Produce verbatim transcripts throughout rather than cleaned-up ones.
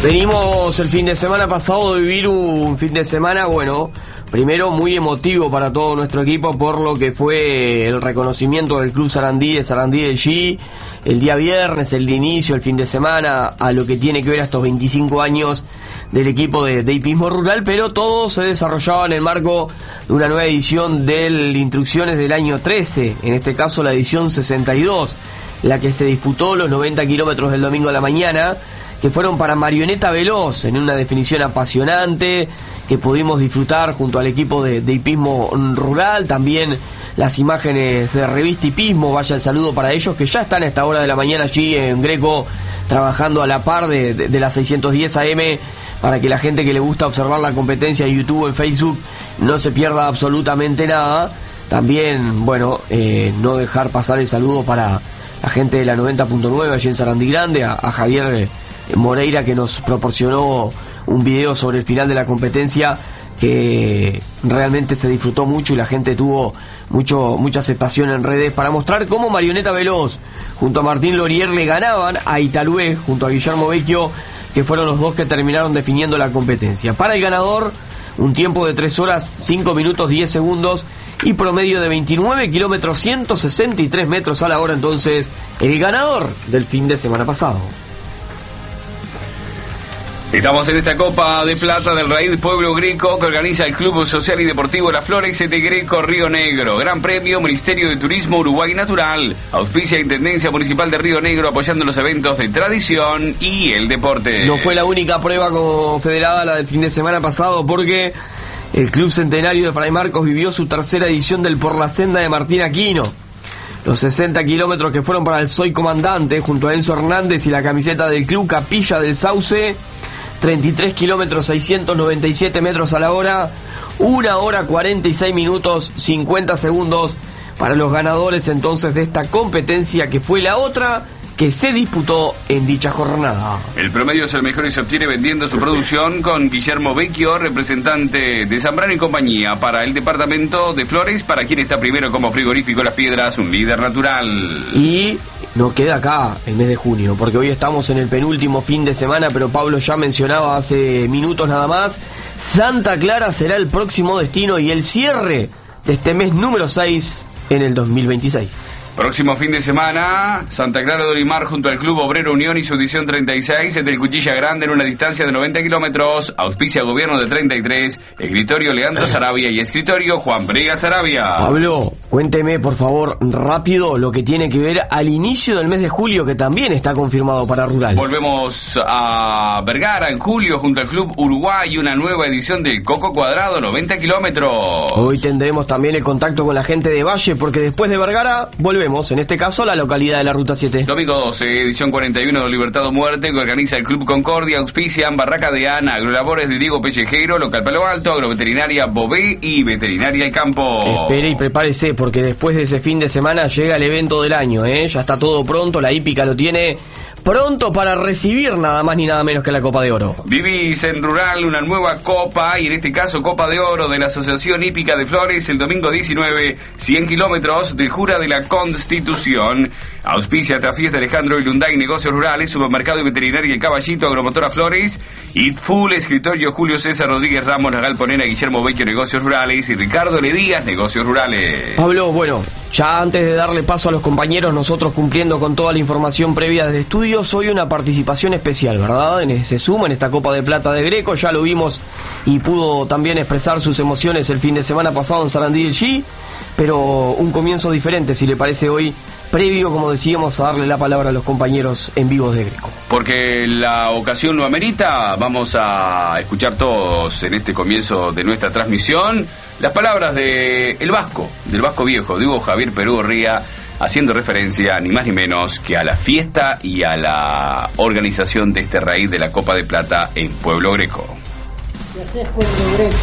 Venimos el fin de semana pasado de vivir un fin de semana, bueno, primero muy emotivo para todo nuestro equipo por lo que fue el reconocimiento del Club Sarandí, de Sarandí del G, el día viernes, el de inicio, el fin de semana, a lo que tiene que ver a estos veinticinco años del equipo de, de hipismo rural, pero todo se desarrollaba en el marco de una nueva edición del Instrucciones del año trece, en este caso la edición sesenta y dos, la que se disputó los noventa kilómetros del domingo a la mañana, que fueron para Marioneta Veloz, en una definición apasionante, que pudimos disfrutar junto al equipo de, de hipismo rural, también las imágenes de Revista Hipismo, vaya el saludo para ellos, que ya están a esta hora de la mañana allí en Greco, trabajando a la par de, de, de las seiscientos diez A M, para que la gente que le gusta observar la competencia en YouTube o en Facebook no se pierda absolutamente nada. También, bueno, eh, no dejar pasar el saludo para la gente de la noventa punto nueve allí en Sarandí Grande, a, a Javier Moreira, que nos proporcionó un video sobre el final de la competencia que realmente se disfrutó mucho y la gente tuvo mucho mucha aceptación en redes para mostrar cómo Marioneta Veloz junto a Martín Lorier le ganaban a Italué junto a Guillermo Vecchio, que fueron los dos que terminaron definiendo la competencia. Para el ganador, un tiempo de tres horas, cinco minutos, diez segundos y promedio de veintinueve kilómetros, ciento sesenta y tres metros a la hora. Entonces, el ganador del fin de semana pasado. Estamos en esta Copa de Plata del Raíz Pueblo Greco que organiza el Club Social y Deportivo La Flores de Greco Río Negro. Gran Premio Ministerio de Turismo Uruguay Natural. Auspicia Intendencia Municipal de Río Negro, apoyando los eventos de tradición y el deporte. No fue la única prueba confederada la del fin de semana pasado, porque el Club Centenario de Fray Marcos vivió su tercera edición del Por la Senda de Martín Aquino. Los sesenta kilómetros que fueron para el Soy Comandante junto a Enzo Hernández y la camiseta del Club Capilla del Sauce, treinta y tres kilómetros, seiscientos noventa y siete metros a la hora, una hora cuarenta y seis minutos, cincuenta segundos para los ganadores entonces de esta competencia, que fue la otra que se disputó en dicha jornada. El promedio es el mejor y se obtiene vendiendo su producción con Guillermo Vecchio, representante de Zambrano y compañía para el departamento de Flores, para quien está primero como Frigorífico Las Piedras, un líder natural. Y no queda acá el mes de junio, porque hoy estamos en el penúltimo fin de semana, pero Pablo ya mencionaba hace minutos nada más, Santa Clara será el próximo destino y el cierre de este mes número seis en el dos mil veintiséis. Próximo fin de semana, Santa Clara de Olimar junto al Club Obrero Unión y su edición treinta y seis, entre el Cuchilla Grande en una distancia de noventa kilómetros, auspicia Gobierno de treinta y tres, escritorio Leandro Sarabia y escritorio Juan Brega Sarabia. Pablo, cuénteme por favor rápido lo que tiene que ver al inicio del mes de julio, que también está confirmado para Rural. Volvemos a Vergara en julio junto al Club Uruguay, una nueva edición del Coco Cuadrado, noventa kilómetros. Hoy tendremos también el contacto con la gente de Valle, porque después de Vergara volvemos. En este caso, la localidad de la Ruta siete. Domingo doce, edición cuarenta y uno de Libertad o Muerte, que organiza el Club Concordia, auspician Barraca de Ana, Agrolabores de Diego Pellejero, Local Palo Alto, Agroveterinaria Bové y Veterinaria El Campo. Espere y prepárese, porque después de ese fin de semana llega el evento del año, ¿eh? Ya está todo pronto, la hípica lo tiene pronto para recibir nada más ni nada menos que la Copa de Oro. Vivís en Rural una nueva Copa, y en este caso Copa de Oro de la Asociación Hípica de Flores, el domingo diecinueve, cien kilómetros del Jura de la Constitución. Auspicia esta fiesta Alejandro Ilunday, Negocios Rurales, Supermercado y Veterinaria El Caballito, Agromotora Flores, Eat Full, Escritorio Julio César Rodríguez Ramos, Nagal Ponena, Guillermo Vecchio, Negocios Rurales, y Ricardo Le Díaz, Negocios Rurales. Pablo, bueno, ya antes de darle paso a los compañeros, nosotros cumpliendo con toda la información previa desde estudios, hoy una participación especial, ¿verdad? En ese Zoom, en esta Copa de Plata de Greco, ya lo vimos y pudo también expresar sus emociones el fin de semana pasado en Sarandí del G, pero un comienzo diferente, si le parece hoy, previo, como decíamos, a darle la palabra a los compañeros en vivo de Greco. Porque la ocasión lo amerita, vamos a escuchar todos en este comienzo de nuestra transmisión las palabras de el Vasco, del Vasco Viejo, digo Javier Perú Ría, haciendo referencia ni más ni menos que a la fiesta y a la organización de este raíz de la Copa de Plata en Pueblo Greco. ¿Qué haces, Pueblo Greco?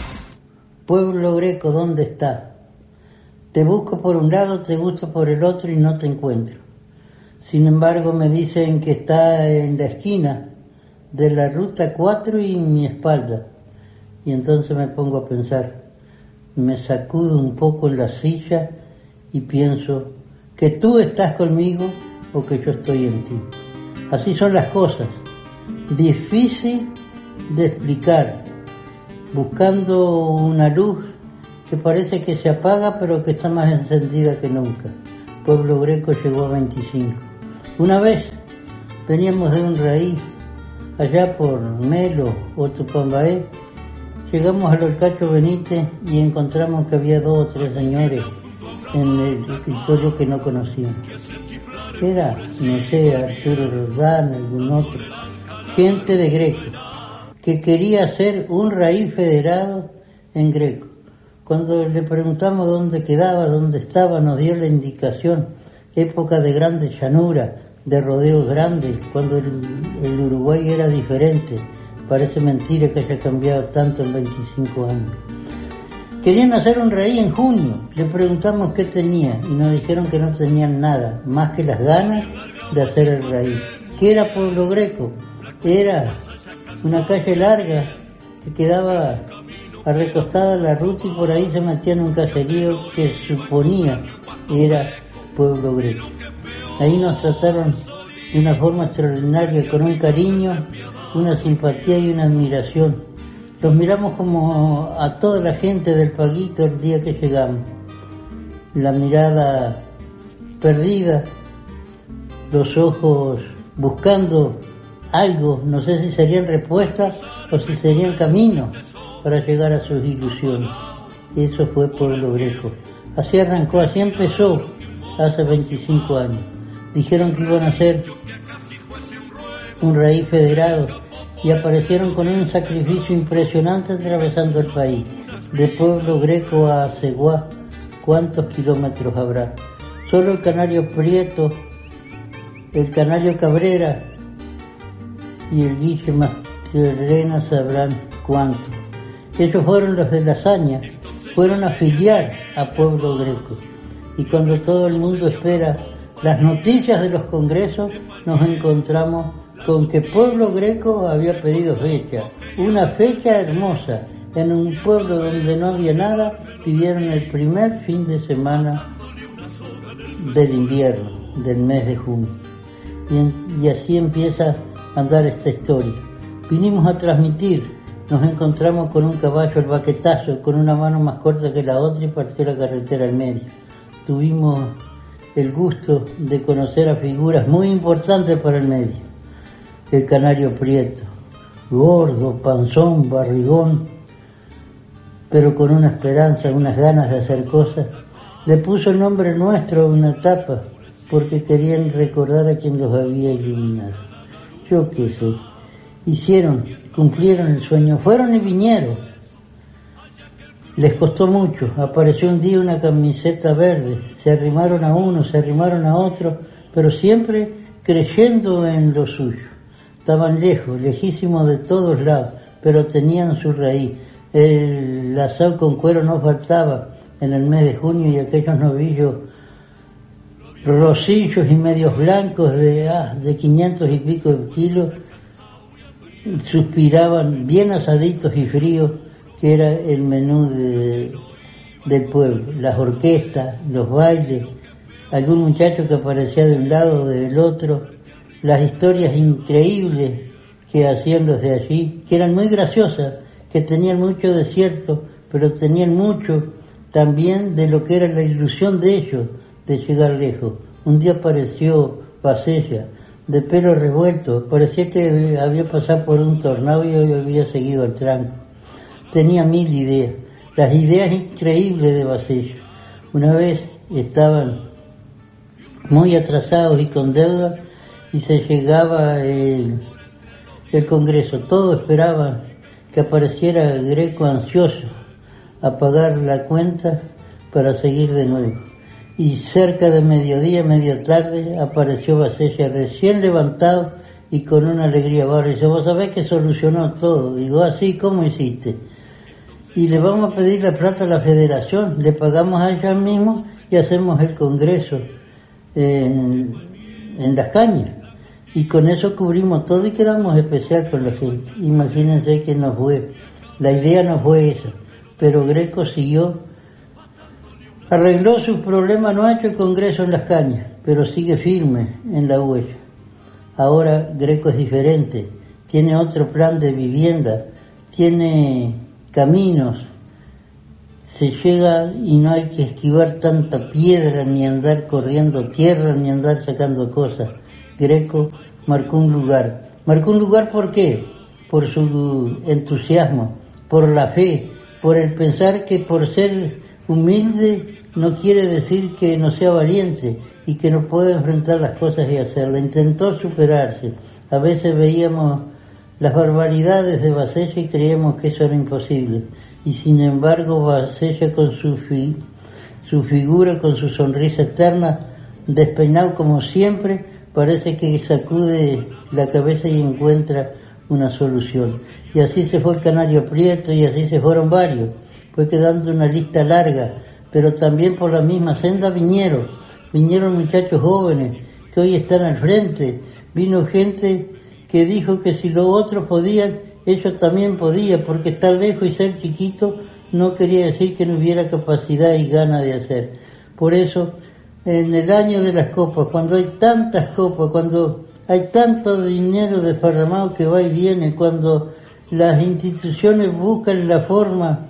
Pueblo Greco, ¿dónde está? Te busco por un lado, te busco por el otro y no te encuentro. Sin embargo, me dicen que está en la esquina de la ruta cuatro y en mi espalda. Y entonces me pongo a pensar, me sacudo un poco en la silla y pienso que tú estás conmigo o que yo estoy en ti. Así son las cosas. difícil de explicar, buscando una luz que parece que se apaga pero que está más encendida que nunca. Pueblo Greco llegó a veinticinco. Una vez veníamos de un raíz allá por Melo o Tupambaé, llegamos al Olcacho Benítez y encontramos que había dos o tres señores en el escritorio que no conocíamos. Era, no sé, Arturo Roldán, algún otro, gente de Greco, que quería hacer un raíz federado en Greco. Cuando le preguntamos dónde quedaba, dónde estaba, nos dio la indicación, época de grandes llanuras, de rodeos grandes, cuando el, el Uruguay era diferente. Parece mentira que haya cambiado tanto en veinticinco años. Querían hacer un raíz en junio, le preguntamos qué tenía y nos dijeron que no tenían nada, más que las ganas de hacer el raíz. ¿Qué era Pueblo Greco? Era una calle larga que quedaba recostada a la ruta y por ahí se metía en un caserío que suponía era Pueblo Greco. Ahí nos trataron de una forma extraordinaria, con un cariño, una simpatía y una admiración. Los miramos como a toda la gente del Paguito el día que llegamos. La mirada perdida, los ojos buscando algo, no sé si serían respuestas o si serían caminos para llegar a sus ilusiones. Eso fue Pueblo Greco. Así arrancó, así empezó hace veinticinco años. Dijeron que iban a hacer un raíz federado y aparecieron con un sacrificio impresionante atravesando el país. De Pueblo Greco a Ceguá, ¿cuántos kilómetros habrá? Solo el Canario Prieto, el Canario Cabrera y el Guille Mascherena sabrán cuánto. Ellos fueron los de la hazaña, fueron a afiliar a Pueblo Greco. Y cuando todo el mundo espera las noticias de los congresos, nos encontramos con que Pueblo Greco había pedido fecha, una fecha hermosa. En un pueblo donde no había nada, pidieron el primer fin de semana del invierno, del mes de junio. Y, en, y así empieza a andar esta historia. Vinimos a transmitir, nos encontramos con un caballo, el baquetazo, con una mano más corta que la otra y partió la carretera al medio. Tuvimos el gusto de conocer a figuras muy importantes para el medio. El Canario Prieto, gordo, panzón, barrigón, pero con una esperanza, unas ganas de hacer cosas. Le puso el nombre nuestro a una tapa, porque querían recordar a quien los había iluminado. Yo qué sé, hicieron, cumplieron el sueño, fueron y vinieron. Les costó mucho, apareció un día una camiseta verde, se arrimaron a uno, se arrimaron a otro, pero siempre creyendo en lo suyo. Estaban lejos, lejísimos de todos lados, pero tenían su raíz. El asado con cuero no faltaba en el mes de junio y aquellos novillos rosillos y medios blancos de, ah, de quinientos y pico de kilos suspiraban bien asaditos y fríos, que era el menú de, del pueblo. Las orquestas, los bailes, algún muchacho que aparecía de un lado o del otro, las historias increíbles que hacían los de allí, que eran muy graciosas, que tenían mucho de cierto, pero tenían mucho también de lo que era la ilusión de ellos de llegar lejos. Un día apareció Basella, de pelo revuelto, parecía que había pasado por un tornado y había seguido al tranco. Tenía mil ideas, las ideas increíbles de Basella. Una vez estaban muy atrasados y con deuda y se llegaba el, el Congreso. Todos esperaban que apareciera Greco ansioso a pagar la cuenta para seguir de nuevo. Y cerca de mediodía, media tarde, apareció Basella recién levantado y con una alegría barra. Dice, vos sabés que solucionó todo. Digo, así, ¿ah, cómo hiciste? Y le vamos a pedir la plata a la federación, le pagamos a ellos mismos y hacemos el Congreso en, en Las Cañas. Y con eso cubrimos todo y quedamos especial con la gente. Imagínense que no fue, la idea no fue esa, pero Greco siguió, arregló sus problemas, no ha hecho el Congreso en Las Cañas, pero sigue firme en la huella. Ahora Greco es diferente, tiene otro plan de vivienda, tiene caminos, se llega y no hay que esquivar tanta piedra, ni andar corriendo tierra, ni andar sacando cosas. Greco marcó un lugar. Marcó un lugar ¿por qué? Por su entusiasmo, por la fe, por el pensar que por ser humilde no quiere decir que no sea valiente y que no pueda enfrentar las cosas y hacerlas. Intentó superarse. A veces veíamos las barbaridades de Bassella y creíamos que eso era imposible. Y sin embargo Bassella con su, fi, su figura, con su sonrisa eterna, despeinado como siempre, parece que sacude la cabeza y encuentra una solución. Y así se fue el Canario Prieto y así se fueron varios. Fue quedando una lista larga, pero también por la misma senda vinieron. Vinieron muchachos jóvenes que hoy están al frente. Vino gente que dijo que si los otros podían, ellos también podían, porque estar lejos y ser chiquito no quería decir que no hubiera capacidad y ganas de hacer. Por eso, en el año de las copas, cuando hay tantas copas, cuando hay tanto dinero desparramado que va y viene, cuando las instituciones buscan la forma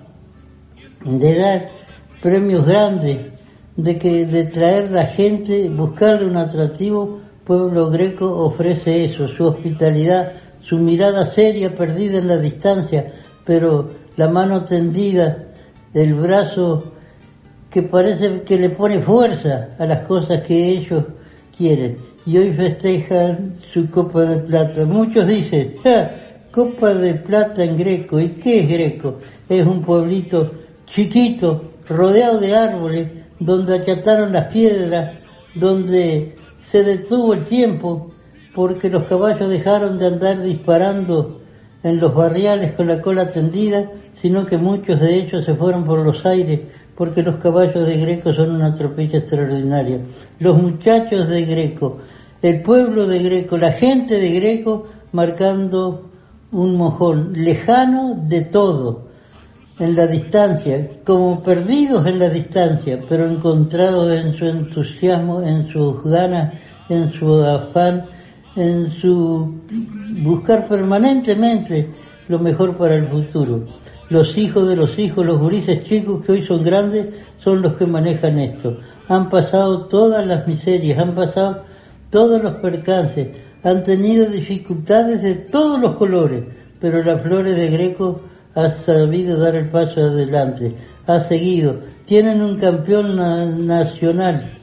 de dar premios grandes, de que de traer la gente, buscarle un atractivo, Pueblo Greco ofrece eso, su hospitalidad, su mirada seria perdida en la distancia, pero la mano tendida, el brazo que parece que le pone fuerza a las cosas que ellos quieren. Y hoy festejan su Copa de Plata. Muchos dicen, ja, Copa de Plata en Greco. ¿Y qué es Greco? Es un pueblito chiquito, rodeado de árboles, donde achataron las piedras, donde se detuvo el tiempo, porque los caballos dejaron de andar disparando en los barriales con la cola tendida, sino que muchos de ellos se fueron por los aires, porque los caballos de Greco son una tropilla extraordinaria. Los muchachos de Greco, el pueblo de Greco, la gente de Greco, marcando un mojón lejano de todo, en la distancia, como perdidos en la distancia, pero encontrados en su entusiasmo, en sus ganas, en su afán, en su buscar permanentemente lo mejor para el futuro. Los hijos de los hijos, los gurises chicos que hoy son grandes, son los que manejan esto. Han pasado todas las miserias, han pasado todos los percances, han tenido dificultades de todos los colores, pero las Flores de Greco ha sabido dar el paso adelante, ha seguido. Tienen un campeón na- nacional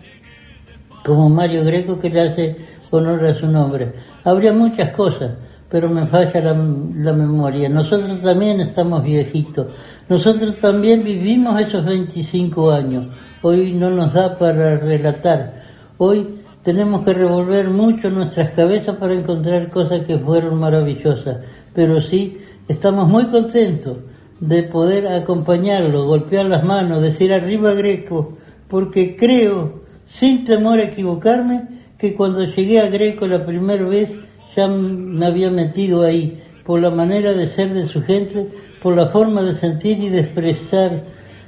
como Mario Greco que le hace honor a su nombre. Habría muchas cosas, pero me falla la, la memoria. Nosotros también estamos viejitos, nosotros también vivimos esos veinticinco años. Hoy no nos da para relatar, hoy tenemos que revolver mucho nuestras cabezas para encontrar cosas que fueron maravillosas, pero sí estamos muy contentos de poder acompañarlo, golpear las manos, decir arriba Greco, porque creo, sin temor a equivocarme, que cuando llegué a Greco la primera vez ya me había metido ahí, por la manera de ser de su gente, por la forma de sentir y de expresar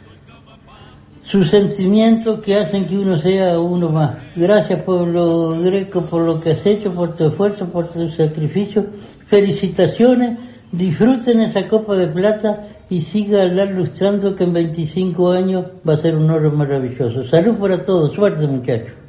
sus sentimientos que hacen que uno sea uno más. Gracias, pueblo Greco, por lo que has hecho, por tu esfuerzo, por tu sacrificio. Felicitaciones, disfruten esa Copa de Plata y sigan lustrando que en veinticinco años va a ser un oro maravilloso. Salud para todos, suerte muchachos.